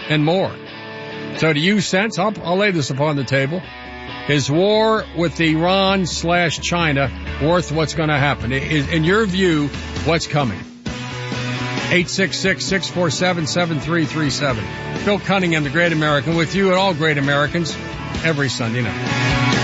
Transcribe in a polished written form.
and more. So do you sense, I'll lay this upon the table, is war with Iran/China worth what's going to happen? In your view, what's coming? 866-647-7337. Bill Cunningham, the Great American, with you and all great Americans every Sunday night.